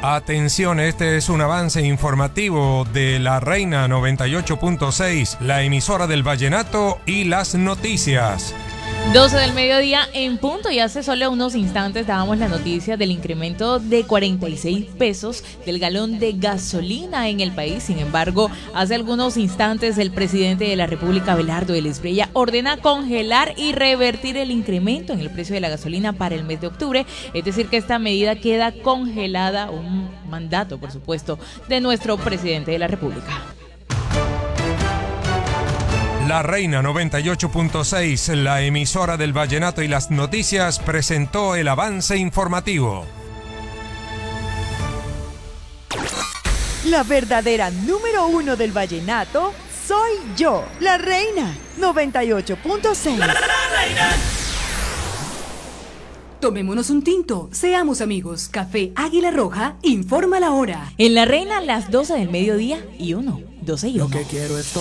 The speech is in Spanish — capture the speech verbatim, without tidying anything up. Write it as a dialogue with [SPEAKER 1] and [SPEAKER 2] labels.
[SPEAKER 1] Atención, este es un avance informativo de La Reina noventa y ocho punto seis, la emisora del vallenato y las noticias.
[SPEAKER 2] doce del mediodía en punto, y hace solo unos instantes dábamos la noticia del incremento de cuarenta y seis pesos del galón de gasolina en el país. Sin embargo, hace algunos instantes el presidente de la República, Abelardo del Espriella, ordena congelar y revertir el incremento en el precio de la gasolina para el mes de octubre. Es decir, que esta medida queda congelada, un mandato, por supuesto, de nuestro presidente de la República.
[SPEAKER 1] La Reina noventa y ocho punto seis, la emisora del vallenato y las noticias, presentó el avance informativo.
[SPEAKER 3] La verdadera número uno del vallenato soy yo, La Reina noventa y ocho punto seis.
[SPEAKER 4] Tomémonos un tinto, seamos amigos. Café Águila Roja informa la hora.
[SPEAKER 2] En La Reina, las doce del mediodía y uno, doce y uno.
[SPEAKER 5] Lo que quiero es